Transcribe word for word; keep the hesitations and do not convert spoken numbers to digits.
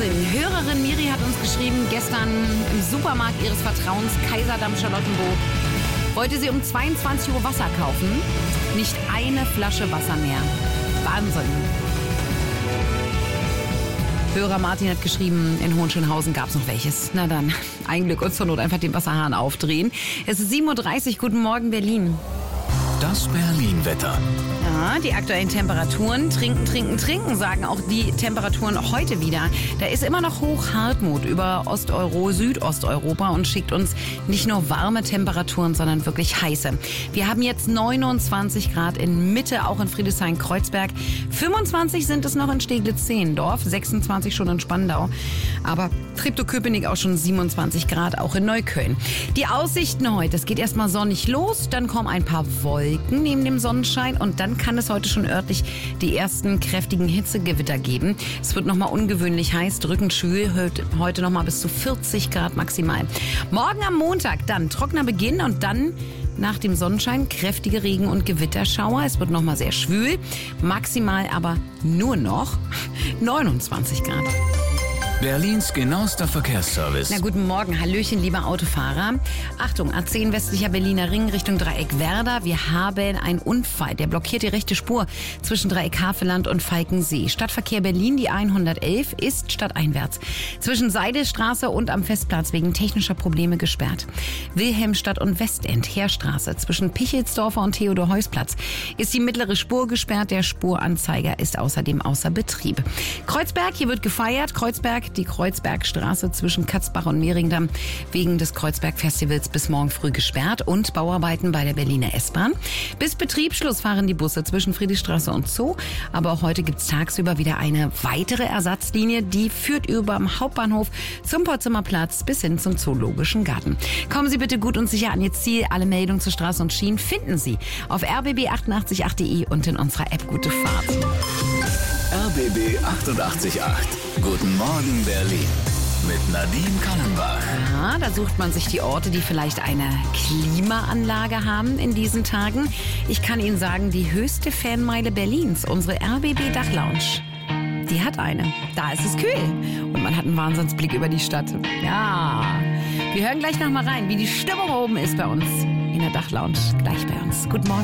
Wahnsinn. Hörerin Miri hat uns geschrieben, gestern im Supermarkt ihres Vertrauens, Kaiserdamm Charlottenburg, wollte sie um zweiundzwanzig Uhr Wasser kaufen. Nicht eine Flasche Wasser mehr. Wahnsinn. Hörer Martin hat geschrieben, in Hohenschönhausen gab es noch welches. Na dann, ein Glück und zur Not einfach den Wasserhahn aufdrehen. Es ist sieben Uhr dreißig, guten Morgen Berlin. Das Berlin-Wetter. Ja, die aktuellen Temperaturen. Trinken, trinken, trinken, sagen auch die Temperaturen auch heute wieder. Da ist immer noch Hochhartmut über Osteuro, Südosteuropa und schickt uns nicht nur warme Temperaturen, sondern wirklich heiße. Wir haben jetzt neunundzwanzig Grad in Mitte, auch in Friedrichshain-Kreuzberg. fünfundzwanzig sind es noch in Steglitz-Zehlendorf, sechsundzwanzig schon in Spandau. Aber Treptow-Köpenick auch schon siebenundzwanzig Grad, auch in Neukölln. Die Aussichten heute, es geht erstmal sonnig los, dann kommen ein paar Wolken neben dem Sonnenschein und dann kann es heute schon örtlich die ersten kräftigen Hitzegewitter geben. Es wird nochmal ungewöhnlich heiß, drückend schwül, heute nochmal bis zu vierzig Grad maximal. Morgen am Montag dann trockener Beginn und dann nach dem Sonnenschein kräftige Regen- und Gewitterschauer. Es wird nochmal sehr schwül, maximal aber nur noch neunundzwanzig Grad. Berlins genauester Verkehrsservice. Na, guten Morgen, hallöchen, lieber Autofahrer. Achtung, A zehn westlicher Berliner Ring Richtung Dreieck Werder. Wir haben einen Unfall, der blockiert die rechte Spur zwischen Dreieck Havelland und Falkensee. Stadtverkehr Berlin, die hundertelf, ist stadteinwärts zwischen Seidelstraße und am Festplatz wegen technischer Probleme gesperrt. Wilhelmstadt und Westend, Heerstraße zwischen Pichelsdorfer und Theodor-Heuss-Platz ist die mittlere Spur gesperrt. Der Spuranzeiger ist außerdem außer Betrieb. Kreuzberg, hier wird gefeiert. Kreuzberg, die Kreuzbergstraße zwischen Katzbach und Mehringdamm wegen des Kreuzberg-Festivals bis morgen früh gesperrt und Bauarbeiten bei der Berliner S-Bahn. Bis Betriebsschluss fahren die Busse zwischen Friedrichstraße und Zoo. Aber auch heute gibt es tagsüber wieder eine weitere Ersatzlinie, die führt über dem Hauptbahnhof zum Potsdamer Platz bis hin zum Zoologischen Garten. Kommen Sie bitte gut und sicher an Ihr Ziel. Alle Meldungen zu Straße und Schienen finden Sie auf r b b achtundachtzig punkt acht punkt de und in unserer App Gute Fahrt. R B B achtundachtzig Komma acht. Guten Morgen Berlin. Mit Nadine Kallenbach. Ja, da sucht man sich die Orte, die vielleicht eine Klimaanlage haben in diesen Tagen. Ich kann Ihnen sagen, die höchste Fanmeile Berlins, unsere R B B Dachlounge, die hat eine. Da ist es kühl. Und man hat einen Wahnsinnsblick über die Stadt. Ja, wir hören gleich noch mal rein, wie die Stimmung oben ist bei uns in der Dachlounge. Gleich bei uns. Guten Morgen.